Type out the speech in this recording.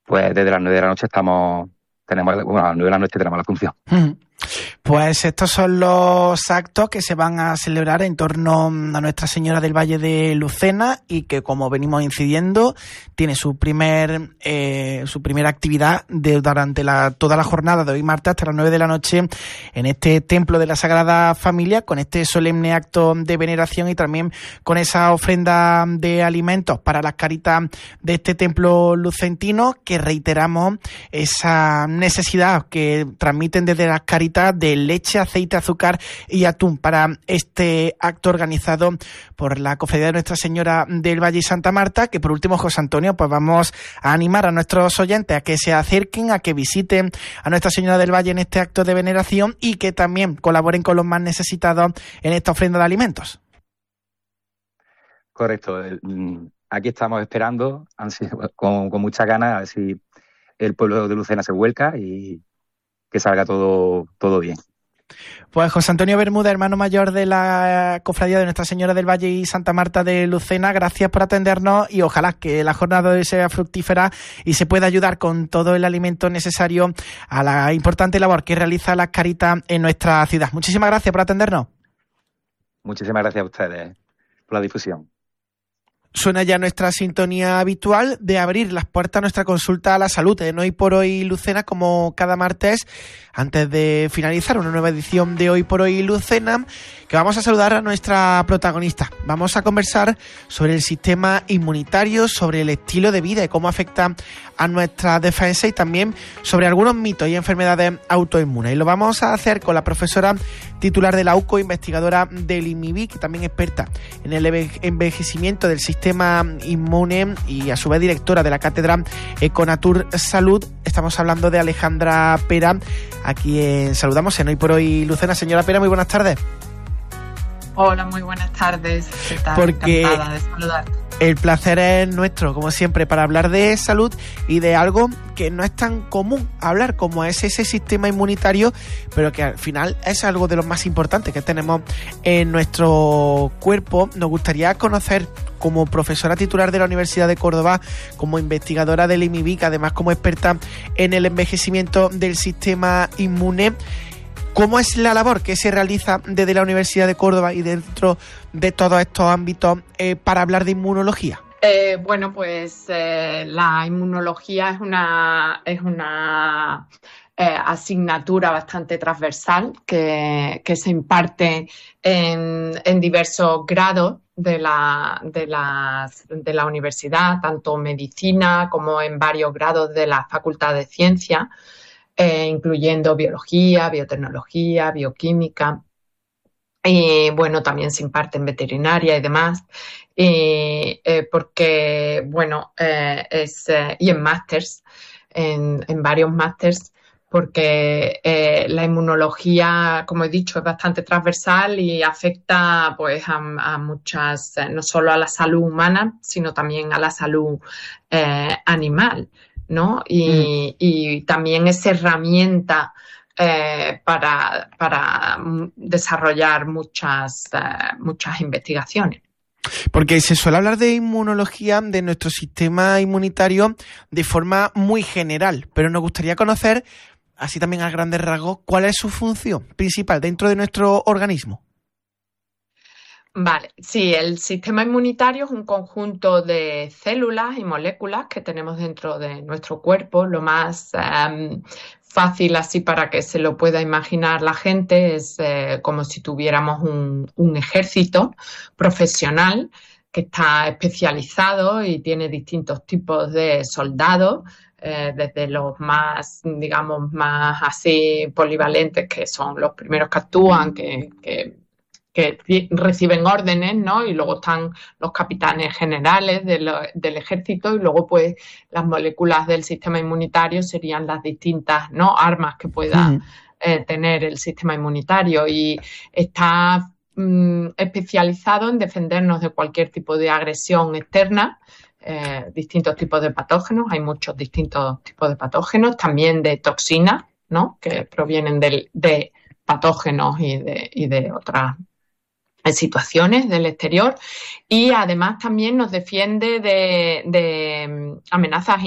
pues desde las 9 de la noche tenemos, bueno, a las 9 de la noche tenemos la función. Pues estos son los actos que se van a celebrar en torno a Nuestra Señora del Valle de Lucena y que, como venimos incidiendo, tiene su primera actividad durante toda la jornada de hoy martes hasta las 9 de la noche en este Templo de la Sagrada Familia, con este solemne acto de veneración y también con esa ofrenda de alimentos para las caritas de este templo lucentino, que reiteramos esa necesidad que transmiten desde las caritas de leche, aceite, azúcar y atún para este acto organizado por la Cofradía de Nuestra Señora del Valle y Santa Marta, que por último, José Antonio, pues vamos a animar a nuestros oyentes a que se acerquen, a que visiten a Nuestra Señora del Valle en este acto de veneración y que también colaboren con los más necesitados en esta ofrenda de alimentos. Correcto. Aquí estamos esperando con muchas ganas a ver si el pueblo de Lucena se vuelca y que salga todo bien. Pues José Antonio Bermúdez, hermano mayor de la Cofradía de Nuestra Señora del Valle y Santa Marta de Lucena, gracias por atendernos y ojalá que la jornada de hoy sea fructífera y se pueda ayudar con todo el alimento necesario a la importante labor que realiza las caritas en nuestra ciudad. Muchísimas gracias por atendernos. Muchísimas gracias a ustedes por la difusión. Suena ya nuestra sintonía habitual de abrir las puertas a nuestra consulta a la salud en Hoy por Hoy Lucena, como cada martes, antes de finalizar una nueva edición de Hoy por Hoy Lucena, que vamos a saludar a nuestra protagonista. Vamos a conversar sobre el sistema inmunitario, sobre el estilo de vida y cómo afecta a nuestra defensa y también sobre algunos mitos y enfermedades autoinmunes. Y lo vamos a hacer con la profesora titular de la UCO, investigadora del INMIBI, que también experta en el envejecimiento del sistema inmune y a su vez directora de la cátedra Econatur Salud. Estamos hablando de Alejandra Pera, a quien saludamos en Hoy por Hoy Lucena. Señora Pera, muy buenas tardes. Hola, muy buenas tardes. ¿Qué tal? Encantada de saludarte. El placer es nuestro, como siempre, para hablar de salud y de algo que no es tan común hablar como es ese sistema inmunitario, pero que al final es algo de lo más importantes que tenemos en nuestro cuerpo. Nos gustaría conocer, como profesora titular de la Universidad de Córdoba, como investigadora del INMIBI, además como experta en el envejecimiento del sistema inmune, ¿cómo es la labor que se realiza desde la Universidad de Córdoba y dentro de todos estos ámbitos para hablar de inmunología? Bueno, pues la inmunología es una asignatura bastante transversal que se imparte en diversos grados de la universidad, tanto medicina como en varios grados de la Facultad de Ciencias, incluyendo biología, biotecnología, bioquímica. Y bueno, también se imparte en veterinaria y demás, porque bueno, y en másters, en varios másters, porque la inmunología, como he dicho, es bastante transversal y afecta pues a muchas, no solo a la salud humana, sino también a la salud animal, ¿no? Y también es herramienta para desarrollar muchas investigaciones. Porque se suele hablar de inmunología, de nuestro sistema inmunitario, de forma muy general, pero nos gustaría conocer, así también a grandes rasgos, cuál es su función principal dentro de nuestro organismo. Vale, sí, el sistema inmunitario es un conjunto de células y moléculas que tenemos dentro de nuestro cuerpo. Lo más fácil, así para que se lo pueda imaginar la gente, es como si tuviéramos un ejército profesional que está especializado y tiene distintos tipos de soldados, desde los más, digamos, más así polivalentes, que son los primeros que actúan, que reciben órdenes, ¿no? Y luego están los capitanes generales del ejército y luego pues las moléculas del sistema inmunitario serían las distintas, ¿no?, armas que pueda tener el sistema inmunitario, y está especializado en defendernos de cualquier tipo de agresión externa, distintos tipos de patógenos, hay muchos distintos tipos de patógenos, también de toxinas, ¿no?, que provienen de patógenos y de otras situaciones del exterior, y además también nos defiende de amenazas